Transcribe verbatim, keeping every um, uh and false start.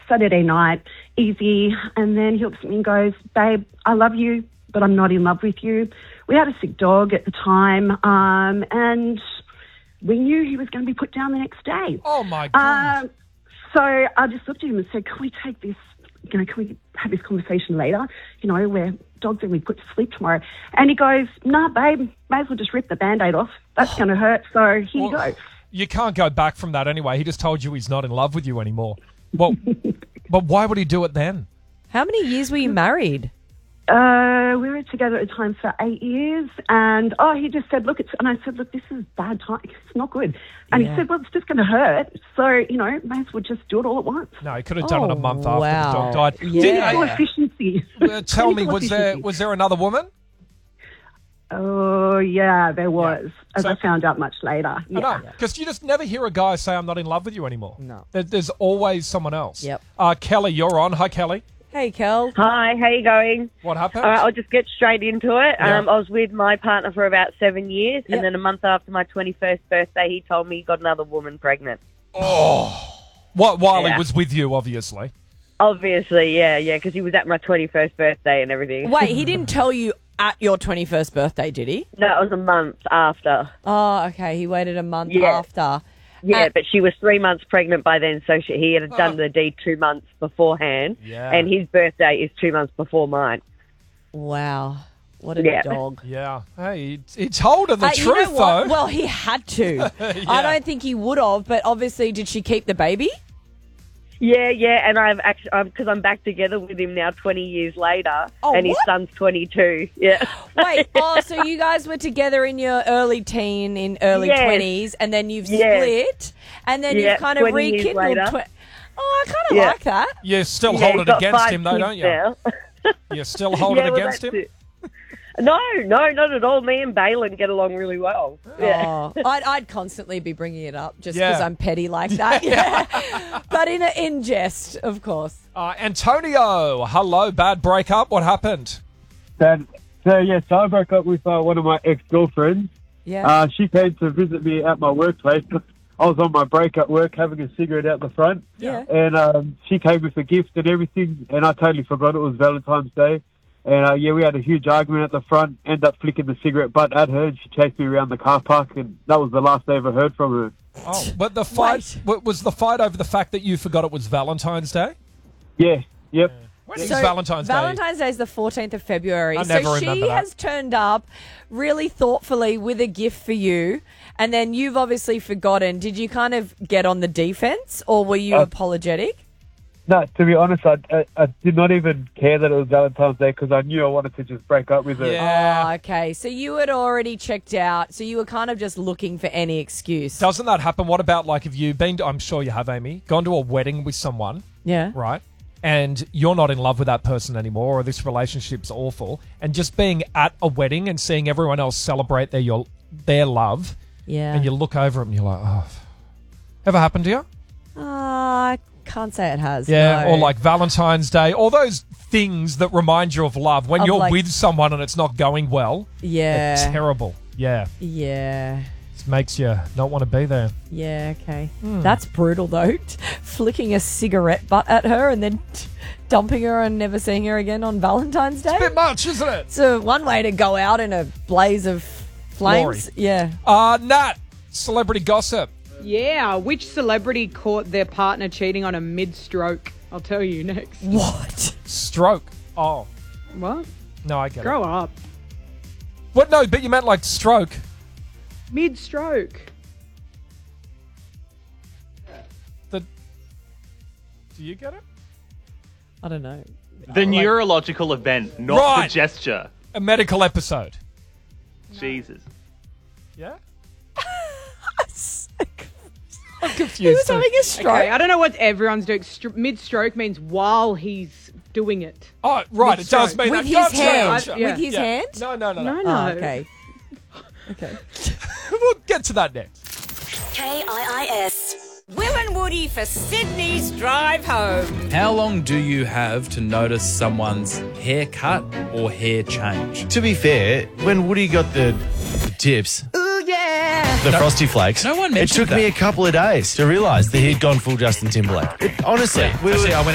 Saturday night, easy. And then he looks at me and goes, babe, I love you, but I'm not in love with you. We had a sick dog at the time, um, and we knew he was going to be put down the next day. Oh, my God. Um, so I just looked at him and said, can we take this, you know, can we have this conversation later? You know, we're dogs and we put to sleep tomorrow. And he goes, nah, babe, may as well just rip the Band-Aid off. That's going to hurt, so here Well, you go. You can't go back from that anyway. He just told you he's not in love with you anymore. Well, but why would he do it then? How many years were you married? Uh, we were together at the time for eight years, and oh, he just said, "Look, it's," and I said, "Look, this is bad time. It's not good." And Yeah. he said, "Well, it's just going to hurt, so you know, may as well just do it all at once." No, he could have done it a Oh, month after wow. the dog died. Yeah. Did, Clinical uh, efficiency. uh, tell me, Clinical was there efficiency. was there another woman? Oh yeah, there was. As So- I found out much later. Yeah. I know, because you just never hear a guy say, "I'm not in love with you anymore." No. There, there's always someone else. Yep. Uh, Kelly, you're on. Hi, Kelly. Hey, Kel. Hi, how you going? What happened? All right, I'll just get straight into it. Yeah. Um, I was with my partner for about seven years, Yep. and then a month after my twenty-first birthday, he told me he got another woman pregnant. What, while he Yeah. was with you, obviously. Obviously, yeah, yeah, because he was at my twenty-first birthday and everything. Wait, he didn't tell you at your twenty-first birthday, did he? No, it was a month after. Oh, okay. He waited a month Yeah. after. Yeah, Uh, but she was three months pregnant by then, so she, he had done the deed two months beforehand, Yeah. and his birthday is two months before mine. Wow. What a Yeah. dog. Yeah. Hey, he, he told her the Uh, you truth, know what? though. Well, he had to. I Yeah. don't think he would have, but obviously, did she keep the baby? Yeah, yeah, and I've actually, because I'm back together with him now twenty years later, Oh, and his what? son's twenty-two. Yeah. Wait, oh, so you guys were together in your early teen, in early Yes. twenties, and then you've Yes. split, and then Yeah, you've kind of twenty years rekindled. later. Tw- oh, I kind of Yeah. like that. You still Yeah, hold he's it got against five him, though, kids don't you? now. You still hold Yeah, it well, against that's him? it. No, no, not at all. Me and Balin get along really well. Yeah. Oh, I'd, I'd constantly be bringing it up just Yeah. because I'm petty like that. Yeah. But in a, in jest, of course. Uh, Antonio, hello, bad breakup. What happened? Then, so yeah, so I broke up with uh, one of my ex-girlfriends. Yeah. Uh, she came to visit me at my workplace. I was on my break at work having a cigarette out the front. Yeah. And um, she came with a gift and everything, and I totally forgot it was Valentine's Day. And uh, yeah, we had a huge argument at the front, ended up flicking the cigarette butt at her, and she chased me around the car park, and that was the last I ever heard from her. Oh, but the fight w- was the fight over the fact that you forgot it was Valentine's Day? Yeah, yep. When is So Valentine's Day? Valentine's Day is the fourteenth of February. I so never she remember that. has turned up really thoughtfully with a gift for you, and then you've obviously forgotten. Did you kind of get on the defense, or were you Uh, apologetic? No, to be honest, I, I, I did not even care that it was Valentine's Day because I knew I wanted to just break up with her. Yeah. Oh, okay. So you had already checked out. So you were kind of just looking for any excuse. Doesn't that happen? What about, like, if you've been to, I'm sure you have, Amy, gone to a wedding with someone, Yeah. right? And you're not in love with that person anymore, or this relationship's awful, and just being at a wedding and seeing everyone else celebrate their your their love, Yeah. and you look over it and you're like, oh. Ever happened to you? Uh, I can't say it has. Yeah, no. or like Valentine's Day, all those things that remind you of love. When Of, you're like- with someone and it's not going well, Yeah. they're terrible. Yeah, Yeah. it makes you not want to be there. Yeah, okay. Hmm. That's brutal, though. Flicking a cigarette butt at her and then t- dumping her and never seeing her again on Valentine's Day. Bit much, isn't it? So one way to go out in a blaze of flames. Glory. Yeah. Uh, Nat, celebrity gossip. Yeah, which celebrity caught their partner cheating on a mid-stroke? I'll tell you next. What? Stroke. Oh, What? no, I get Grow it. up. What? No, but you meant like stroke. Mid-stroke. The. Do you get it? I don't know. The neurological event, not Right. the gesture. A medical episode. Jesus. Yeah? I'm confused. He was too. having a stroke. Okay, I don't know what everyone's doing. Stro- mid-stroke means while he's doing it. Oh, right. It does Mid-stroke. mean With that. his Gotcha, hand. gotcha. Yeah. With his Yeah. hand? No, no, no, no. No, no. Oh, okay. Okay. We'll get to that next. K I I S. Will and Woody for Sydney's drive home. How long do you have to notice someone's haircut or hair change? To be fair, when Woody got the, the tips, Ooh, yeah. the Frosty Flakes, no one it mentioned took me that. a couple of days to realise that he'd gone full Justin Timberlake. It, honestly, we Actually, were, I went